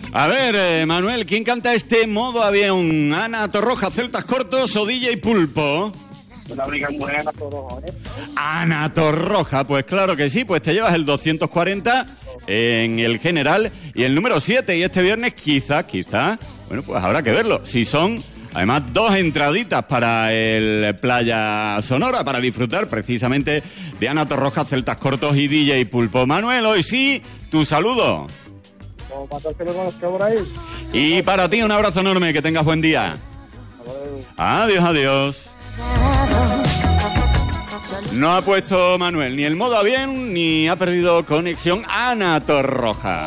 A ver, Manuel, ¿quién canta este modo avión? ¿Ana Torroja, Celtas Cortos o DJ Pulpo? La única mujer Ana Torroja, ¿eh? Ana Torroja, pues claro que sí, pues te llevas el 240 en el general y el número 7. Y este viernes quizá, bueno, pues habrá que verlo. Si son, además, 2 entraditas para el Playa Sonora, para disfrutar precisamente de Ana Torroja, Celtas Cortos y DJ Pulpo. Manuel, hoy sí, tu saludo. Y para ti un abrazo enorme, que tengas buen día. Adiós, adiós. No ha puesto Manuel ni el modo avión ni ha perdido conexión Ana Torroja.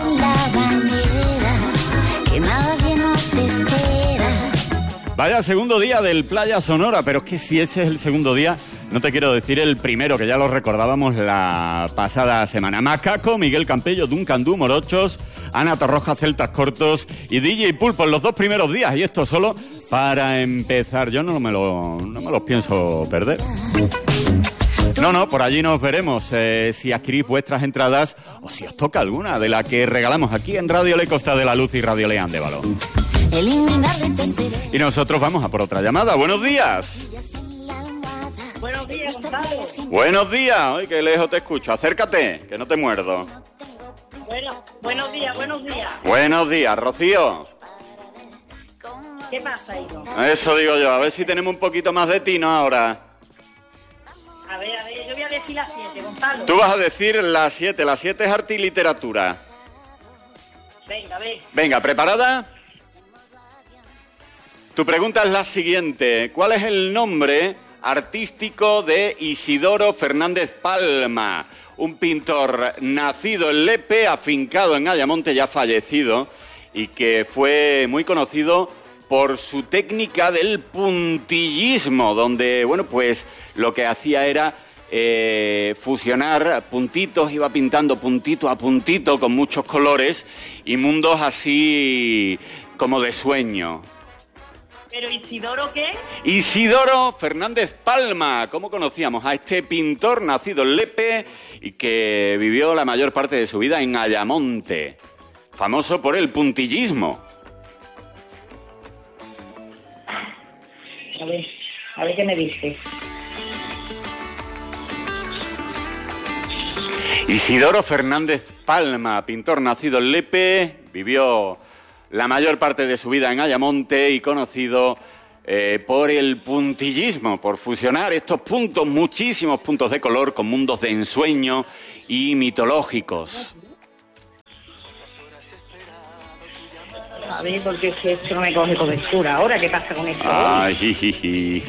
Vaya segundo día del Playa Sonora, pero es que si ese es el segundo día, no te quiero decir el primero, que ya lo recordábamos la pasada semana. Macaco, Miguel Campello, Duncan Du, Morochos, Ana Torroja, Celtas Cortos y DJ Pulpo en los 2 primeros días. Y esto solo para empezar. Yo no me los pienso perder. No, por allí nos veremos si adquirís vuestras entradas o si os toca alguna de la que regalamos aquí en Radio Le Costa de la Luz y Radio Le Andévalo. Y nosotros vamos a por otra llamada. ¡Buenos días! Buenos días, Gonzalo. Buenos días. Ay, qué lejos te escucho. Acércate, que no te muerdo. Bueno, buenos días. Buenos días, Rocío. ¿Qué pasa, hijo? Eso digo yo. A ver si tenemos un poquito más de tino ahora. A ver, yo voy a decir las 7, Gonzalo. Tú vas a decir las 7. Las 7 es arte y literatura. Venga, a ver. Venga, ¿preparada? Tu pregunta es la siguiente. ¿Cuál es el nombre artístico de Isidoro Fernández Palma? Un pintor nacido en Lepe, afincado en Ayamonte, ya fallecido, y que fue muy conocido por su técnica del puntillismo, donde, bueno, pues lo que hacía era fusionar puntitos, iba pintando puntito a puntito con muchos colores y mundos así como de sueño. ¿Pero Isidoro qué? Isidoro Fernández Palma. ¿Cómo conocíamos a este pintor nacido en Lepe y que vivió la mayor parte de su vida en Ayamonte? Famoso por el puntillismo. A ver qué me dice. Isidoro Fernández Palma, pintor nacido en Lepe, vivió la mayor parte de su vida en Ayamonte y conocido por el puntillismo, por fusionar estos puntos, muchísimos puntos de color, con mundos de ensueño y mitológicos. A ver, porque es que esto no me coge cobertura. ¿Ahora qué pasa con esto? Ay,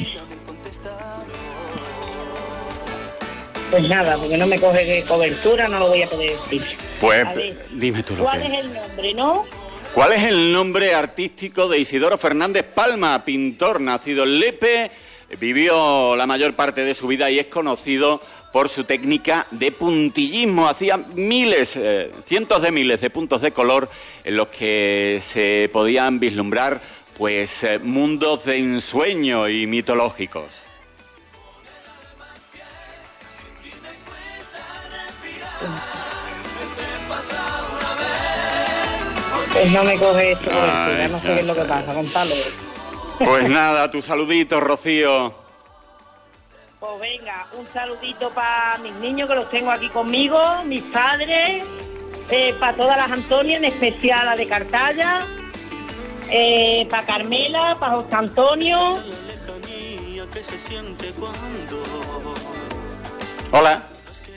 Pues nada, porque no me coge cobertura, no lo voy a poder decir. Pues dime tú lo que ¿Cuál es el nombre, no? ¿Cuál es el nombre artístico de Isidoro Fernández Palma, pintor nacido en Lepe? Vivió la mayor parte de su vida y es conocido por su técnica de puntillismo. Hacía cientos de miles de puntos de color en los que se podían vislumbrar pues mundos de ensueño y mitológicos. Pues no me coge esto, ya no sé qué es lo que pasa, Gonzalo. Pues nada, tu saludito, Rocío. Pues venga, un saludito para mis niños que los tengo aquí conmigo, mis padres, para todas las Antonias, en especial la de Cartaya, para Carmela, para José Antonio. Hola.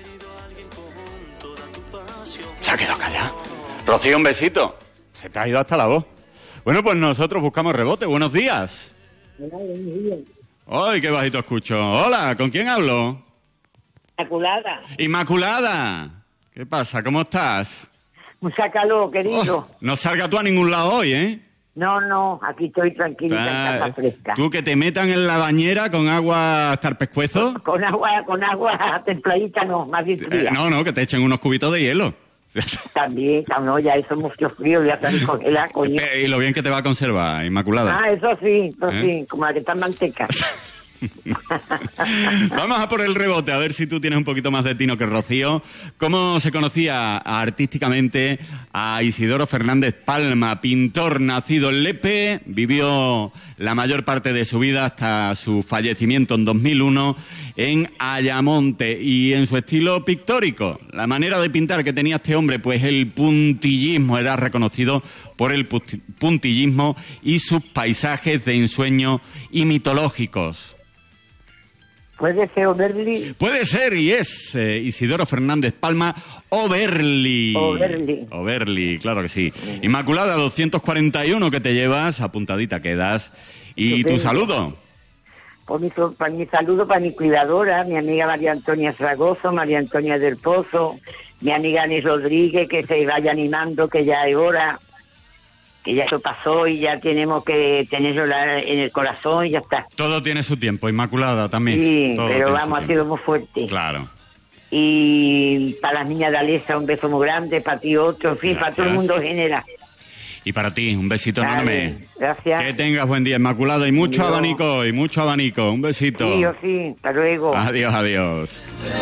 Se ha quedado callada. Rocío, un besito. Se te ha ido hasta la voz. Bueno, pues nosotros buscamos rebote. Buenos días. ¡Ay, qué bajito escucho! Hola, ¿con quién hablo? Inmaculada. ¡Inmaculada! ¿Qué pasa? ¿Cómo estás? Mucha calor, querido. No salga tú a ningún lado hoy, ¿eh? No, aquí estoy tranquilita en casa fresca. ¿Tú que te metan en la bañera con agua hasta el pescuezo? Con agua templadita no, más bien fría. No, que te echen unos cubitos de hielo. También, no, ya eso es mucho frío, ya está congelada, coño. Y lo bien que te va a conservar, Inmaculada. Eso sí, sí, como la que está en manteca. Vamos a por el rebote, a ver si tú tienes un poquito más de tino que Rocío. ¿Cómo se conocía artísticamente a Isidoro Fernández Palma, pintor nacido en Lepe? Vivió la mayor parte de su vida hasta su fallecimiento en 2001 en Ayamonte. Y en su estilo pictórico, la manera de pintar que tenía este hombre, pues el puntillismo, era reconocido por el puntillismo y sus paisajes de ensueño y mitológicos. ¿Puede ser Oberli? Puede ser, y es Isidoro Fernández Palma Oberli. Oberli, claro que sí. Inmaculada, 241 que te llevas, apuntadita quedas. ¿Y tu saludo? Pues mi saludo para mi cuidadora, mi amiga María Antonia Zaragoza, María Antonia del Pozo, mi amiga Ani Rodríguez, que se vaya animando, que ya es hora, que ya eso pasó y ya tenemos que tenerlo en el corazón y ya está. Todo tiene su tiempo, Inmaculada también. Sí, todo pero vamos, ha sido muy fuerte. Claro. Y para las niñas de Alesa, un beso muy grande, para ti otro, en fin, Gracias. para todo el mundo genera. Y para ti, un besito enorme. Gracias. Que tengas buen día, Inmaculada, y mucho abanico, y mucho abanico. Un besito. Sí, hasta luego. Adiós, adiós.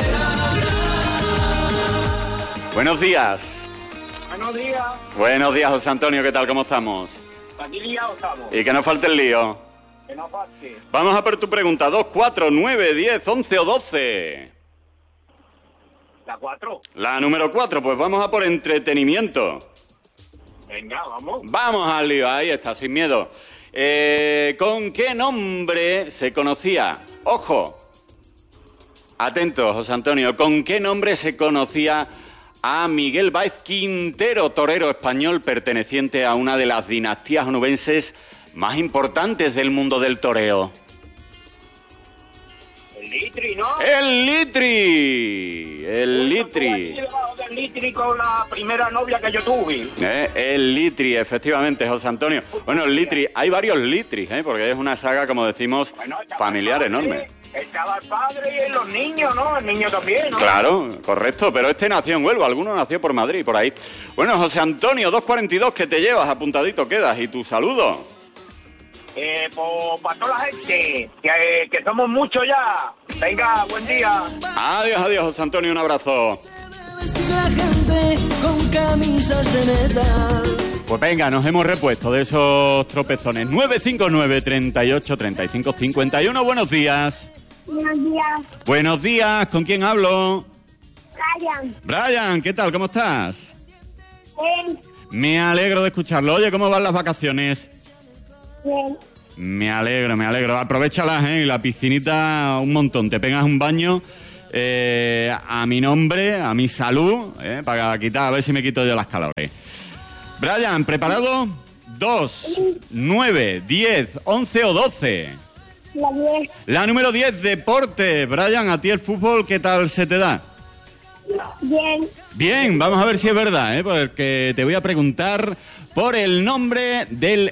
Buenos días. Buenos días. Buenos días, José Antonio, ¿qué tal? ¿Cómo estamos? Aquí liados estamos. Y que no falte el lío. Que no falte. Vamos a por tu pregunta. 2, 4, 9, 10, 11 o 12. La 4. La número 4, pues vamos a por entretenimiento. Venga, vamos. Vamos al lío, ahí está, sin miedo. ¿Con qué nombre se conocía? Ojo, atento, José Antonio, ¿con qué nombre se conocía a Miguel Báez Quintero, torero español perteneciente a una de las dinastías onubenses más importantes del mundo del toreo? El Litri, ¿no? ¡El Litri! ¡El Litri! El Litri con la primera novia que yo tuve. El Litri, efectivamente, José Antonio. Bueno, el Litri, hay varios Litris, porque es una saga, como decimos, Bueno, familiar enorme. Estaba el padre y los niños, ¿no? El niño también, ¿no? Claro, correcto, pero este nació en Huelva, alguno nació por Madrid, por ahí. Bueno, José Antonio, 242 que te llevas, apuntadito quedas, y tu saludo. Pues para toda la gente, que somos muchos ya. Venga, buen día. Adiós, adiós, José Antonio, un abrazo. La gente con camisas de metal. Pues venga, nos hemos repuesto de esos tropezones. 959 38 35 51, buenos días. Buenos días, Buenos días, ¿con quién hablo? Brian. Brian, ¿qué tal? ¿Cómo estás? Bien, Me alegro de escucharlo. Oye, ¿cómo van las vacaciones? bien. Me alegro. Aprovéchalas, ¿eh? La piscinita un montón. Te pegas un baño a mi nombre, a mi salud, para quitar, a ver si me quito yo las calores. Brian, ¿preparado? 2, 9, 10, 11 o 12. La 10. La número 10, deporte. Brian, ¿a ti el fútbol qué tal se te da? Bien. Bien, vamos a ver si es verdad, porque te voy a preguntar por el nombre del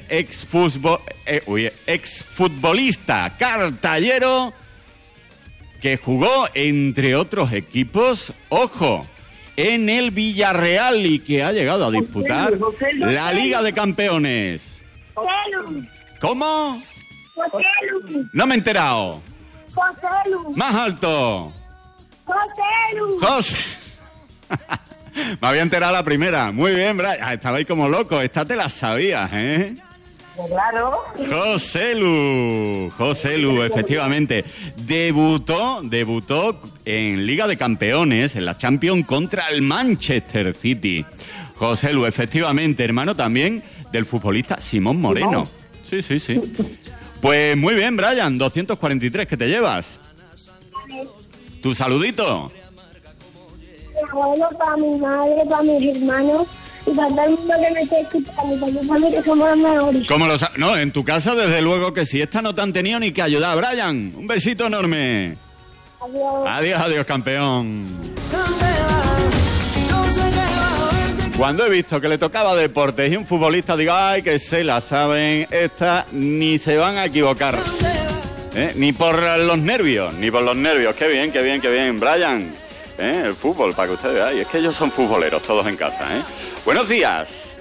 exfutbolista cartallero que jugó, entre otros equipos, ojo, en el Villarreal y que ha llegado a disputar la Liga de Campeones. Joselu. ¿Cómo? Joselu. No me he enterado. Joselu. Más alto. Joselu. José. Me había enterado la primera. Muy bien, Brian. Estabais como locos. Esta te la sabías, ¿eh? Claro. Joselu, efectivamente. Debutó en Liga de Campeones, en la Champions, contra el Manchester City. Joselu, efectivamente, hermano también del futbolista Simón Moreno. Sí. Pues muy bien, Brian. 243 que te llevas. ¿Tu saludito? Mi abuelo, para mi madre, para mis hermanos y para todo el mundo que me esté escuchando. Porque para mí que somos los mejores. ¿Cómo lo sabes? No, en tu casa desde luego que sí. Esta no te han tenido ni que ayudar. Brian, un besito enorme. Adiós. Adiós, campeón. Cuando he visto que le tocaba deportes y un futbolista, digo, ay, que se la saben, esta ni se van a equivocar. Ni por los nervios. Qué bien. Brian, el fútbol, para que ustedes vean. Es que ellos son futboleros, todos en casa, Buenos días.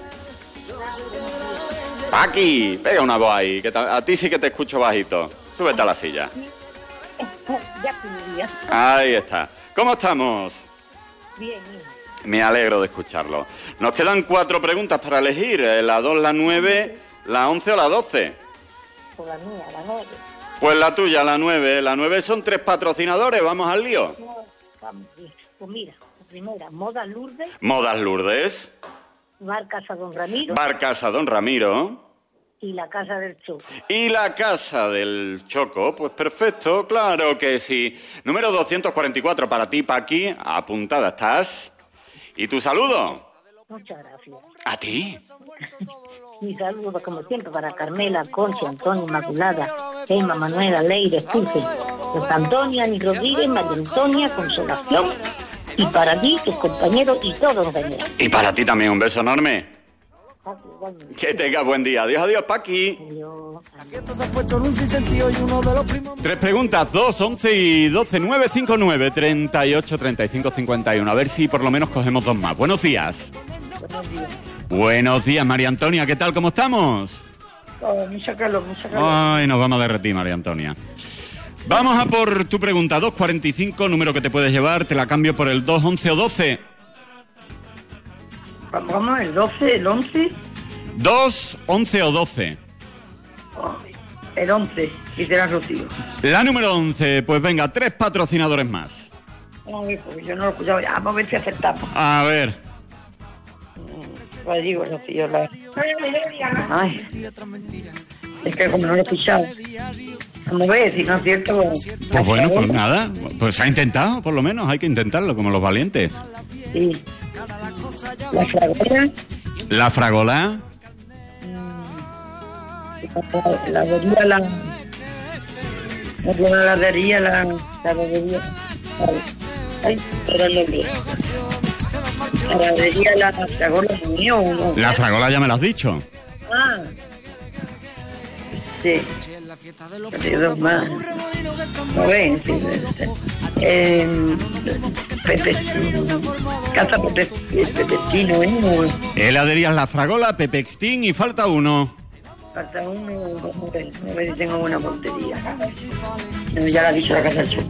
Paqui, pega una voz ahí. Que a ti sí que te escucho bajito. Súbete a la silla. Ya estoy. Ahí está. ¿Cómo estamos? Bien. Me alegro de escucharlo. Nos quedan 4 preguntas para elegir. La 2, la 9, la 11 o la 12. Por la mía, la 9. Pues la tuya, la 9. La 9 son 3 patrocinadores. Vamos al lío. Pues mira, la primera, Modas Lourdes, Modas Lourdes, Bar Casa Don Ramiro Bar Casa Don Ramiro y la Casa del Choco. y la Casa del Choco. Pues perfecto, claro que sí. Número 244 para ti, Paqui. Apuntada estás. ¿Y tu saludo? Muchas gracias. ¿A ti? Mi saludo, como siempre, para Carmela, Concha, Antonio, Inmaculada, Emma, Manuela, Leire, Estuje, Santa Antonia, Ani Rodríguez, María Antonia, Consolación, y para ti, tus compañeros y todos los demás. Y para ti también, un beso enorme. Que tengas buen día. Adiós, adiós, Paqui. Adiós. 3 preguntas, 2, 11 y 12, 959, 38, 35, 51. A ver si por lo menos cogemos 2 más. Buenos días. Buenos días. Buenos días, María Antonia. ¿Qué tal? ¿Cómo estamos? Oh, mucha calor, mucha calor. Ay, nos vamos a derretir, María Antonia. Vamos a por tu pregunta. 245, número que te puedes llevar. Te la cambio por el 2, 11 o 12. Vamos, el 12, el 11. 2, 11 o 12. Oh, el 11, y será Rocío. La número 11, pues venga, 3 patrocinadores más. Vamos a ver, porque yo no lo he escuchado ya. Vamos a ver si acertamos. A ver. Pues digo, Rocío, Ay, es que como no lo he escuchado. Vamos a ver, si no es cierto... Pues bueno, pues nada. Pues se ha intentado, por lo menos. Hay que intentarlo, como los valientes. Sí. La fragola. La fragola. La vería, la vería, la vería. Ay, pero no me... La vería, la fragola mío, ¿o no? La fragola ya me lo has dicho. Ah. Sí. Sí, 2 más. No ven, sí. Casa Pepestino, Heladerías La Fragola, Pepextín y falta uno. Falta uno, vamos a ver si tengo buena puntería. No, ya la ha dicho la Casa del Choco.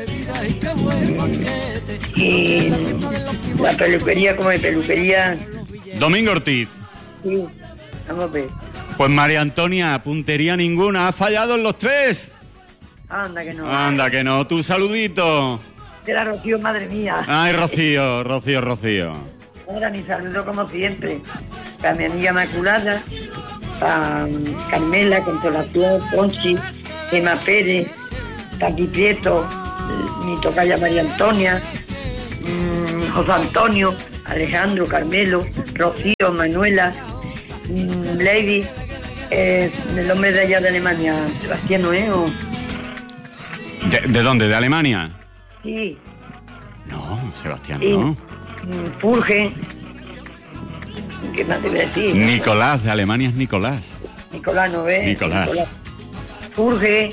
Y la peluquería, como de peluquería. Domingo Ortiz. Sí, vamos a ver. Pues María Antonia, puntería ninguna. ¿Has fallado en los 3? Anda que no. Anda que no. Tu saludito. Era Rocío, madre mía. Ay, Rocío, Rocío, Rocío. Ahora mi saludo como siempre. Para mi amiga Inmaculada, para Carmela, Consolación, Conchi, Emma Pérez, Taqui Prieto, mi tocaya María Antonia, José Antonio, Alejandro, Carmelo, Rocío, Manuela, Lady, el hombre de allá de Alemania, Sebastián Noé. ¿De dónde? ¿De Alemania? Sí. No, Sebastián, Y, no. Furge. ¿Qué más te voy a decir? Nicolás, de Alemania es Nicolás. Nicolás, ¿no ves? Nicolás. Furge.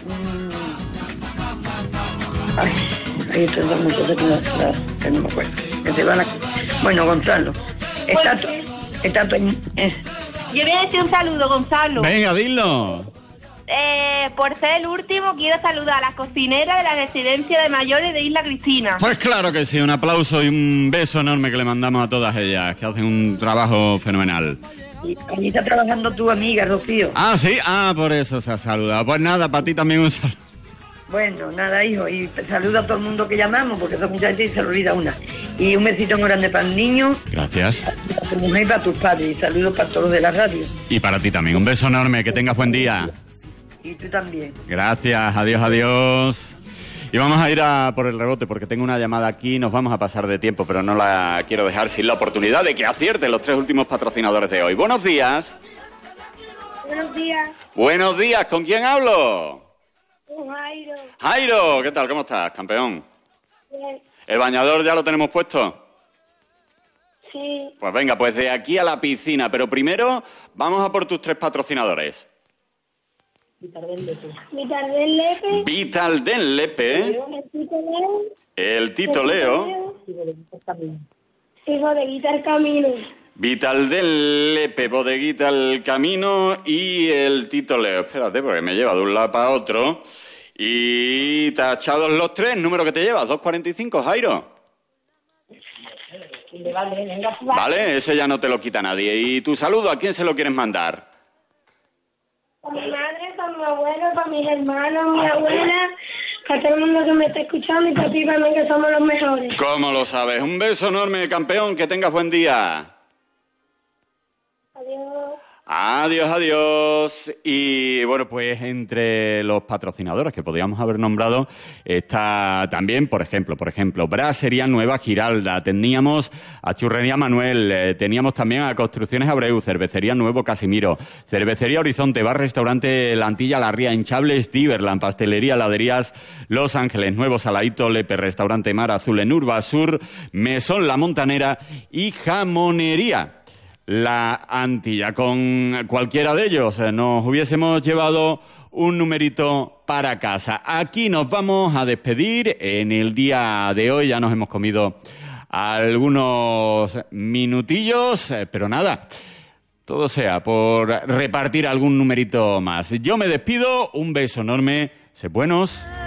Ay, hay otros muchos que no me acuerdo. Que se van a... Bueno, Gonzalo. Está Yo voy a decir un saludo, Gonzalo. Venga, dilo. Por ser el último, quiero saludar a las cocineras de la residencia de mayores de Isla Cristina. Pues claro que sí, un aplauso y un beso enorme que le mandamos a todas ellas, que hacen un trabajo fenomenal. Y ahí está trabajando tu amiga, Rocío. Ah, sí, por eso se ha saludado. Pues nada, para ti también un saludo. Bueno, nada, hijo, y saluda a todo el mundo que llamamos, porque son mucha gente y se le olvida una. Y un besito muy grande para el niño, Gracias. para tu mujer y para tus padres, y saludos para todos los de la radio. Y para ti también, un beso enorme, que tengas buen día. Y tú también. Gracias, adiós, adiós. Y vamos a ir a por el rebote, porque tengo una llamada aquí, nos vamos a pasar de tiempo, pero no la quiero dejar sin la oportunidad de que acierten los 3 últimos patrocinadores de hoy. Buenos días. Buenos días, Buenos días, ¿con quién hablo? Jairo. Jairo, ¿qué tal? ¿Cómo estás, campeón? Bien. ¿El bañador ya lo tenemos puesto? Sí, Pues venga, pues de aquí a la piscina, pero primero vamos a por tus 3 patrocinadores. Vital del Lepe, Vital del Lepe, el Tito Leo, el Tito Leo, y Bodeguita El Camino. Vital del Lepe, Bodeguita El Camino y el Tito Leo. Espérate, porque me lleva de un lado para otro. Y tachados los 3, número que te llevas, 245, Jairo. Vale, venga. Vale, ese ya no te lo quita nadie. ¿Y tu saludo a quién se lo quieres mandar? Para mi madre, para mi abuelo, para mis hermanos, mi abuela, para todo el mundo que me está escuchando y para ti también, que somos los mejores. ¿Cómo lo sabes? Un beso enorme, campeón, que tengas buen día. Adiós. Adiós, adiós. Y bueno, pues entre los patrocinadores que podríamos haber nombrado está también, por ejemplo, Brasería Nueva Giralda, teníamos a Churrería Manuel, teníamos también a Construcciones Abreu, Cervecería Nuevo Casimiro, Cervecería Horizonte, Bar Restaurante La Antilla La Ría, Hinchables Diverland, Pastelería Heladerías Los Ángeles, Nuevo Saladito Lepe, Restaurante Mar Azul en Urbasur, Mesón La Montanera y Jamonería La Antilla. Con cualquiera de ellos nos hubiésemos llevado un numerito para casa. Aquí nos vamos a despedir en el día de hoy. Ya nos hemos comido algunos minutillos, pero nada, todo sea por repartir algún numerito más. Yo me despido, un beso enorme, sed buenos.